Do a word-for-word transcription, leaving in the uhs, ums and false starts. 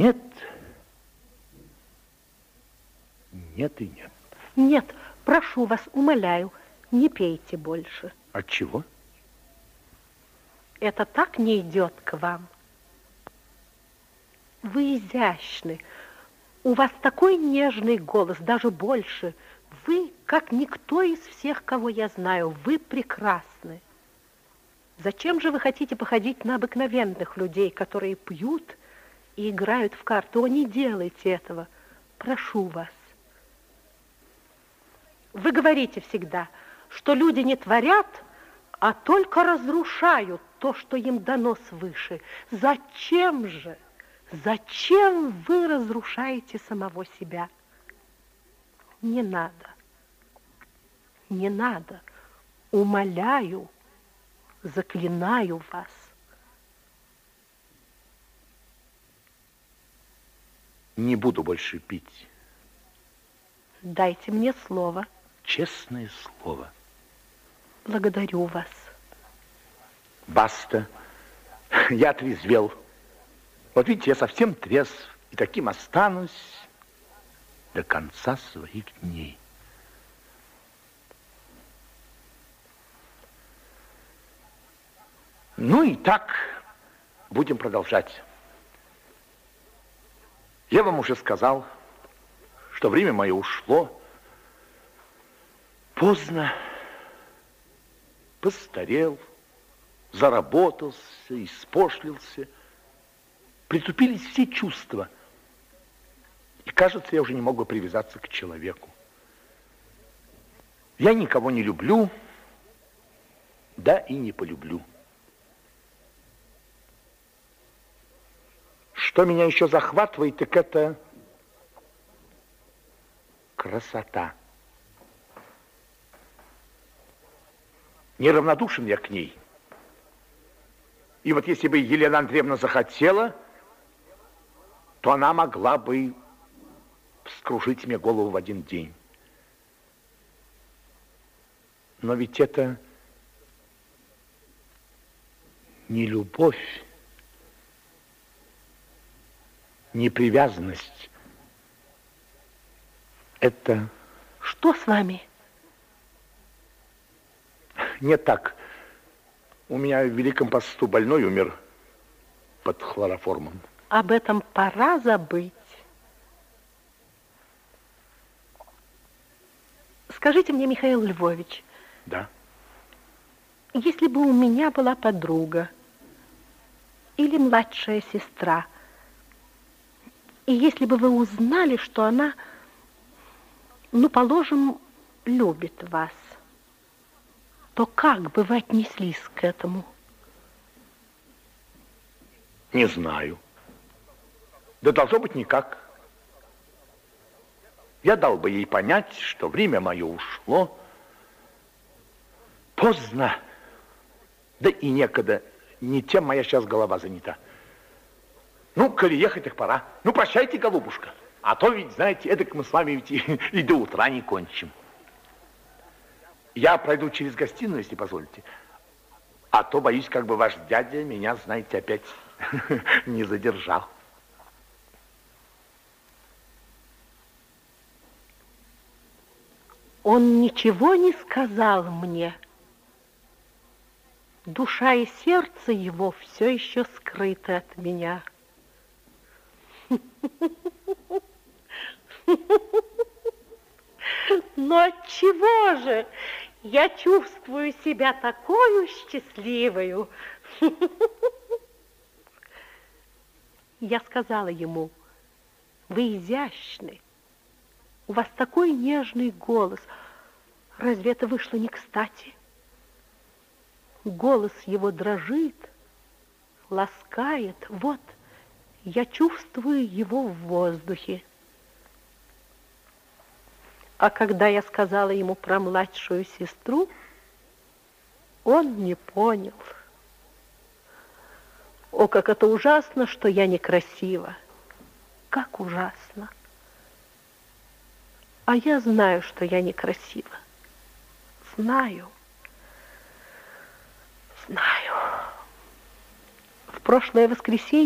Нет. Нет и нет. Нет, прошу вас, умоляю, не пейте больше. Отчего? Это так не идет к вам. Вы изящны. У вас такой нежный голос, даже больше. Вы, как никто из всех, кого я знаю, вы прекрасны. Зачем же вы хотите походить на обыкновенных людей, которые пьют и играют в карты? О, не делайте этого. Прошу вас. Вы говорите всегда, что люди не творят, а только разрушают то, что им дано свыше. Зачем же? Зачем вы разрушаете самого себя? Не надо. Не надо. Умоляю, заклинаю вас. Не буду больше пить. Дайте мне слово. Честное слово. Благодарю вас. Баста. Я отрезвел. Вот видите, я совсем трезв, и таким останусь до конца своих дней. Ну и так будем продолжать. Я вам уже сказал, что время мое ушло. Поздно. Постарел, заработался, испошлился. Притупились все чувства. И, кажется, я уже не мог бы привязаться к человеку. Я никого не люблю, да и не полюблю. Что меня еще захватывает, так это красота. Неравнодушен я к ней. И вот если бы Елена Андреевна захотела, то она могла бы вскружить мне голову в один день. Но ведь это не любовь, не привязанность. Это... Что с вами? Нет так. У меня в Великом посту больной умер под хлороформом. Об этом пора забыть. Скажите мне, Михаил Львович. Да. Если бы у меня была подруга или младшая сестра, и если бы вы узнали, что она, ну, положим, любит вас, то как бы вы отнеслись к этому? Не знаю. Да должно быть никак. Я дал бы ей понять, что время мое ушло. Поздно. Да и некогда. Не тем моя сейчас голова занята. Ну, коли ехать, так пора. Ну, прощайте, голубушка. А то ведь, знаете, эдак мы с вами ведь и, и до утра не кончим. Я пройду через гостиную, если позволите. А то, боюсь, как бы ваш дядя меня, знаете, опять не задержал. Он ничего не сказал мне. Душа и сердце его все еще скрыты от меня. Но отчего же я чувствую себя такую счастливою? Я сказала ему: вы изящны, у вас такой нежный голос. Разве это вышло не кстати? Голос его дрожит, ласкает. Вот, я чувствую его в воздухе. А когда я сказала ему про младшую сестру, он не понял. О, как это ужасно, что я некрасива. Как ужасно. А я знаю, что я некрасива. Знаю. Знаю. В прошлое воскресенье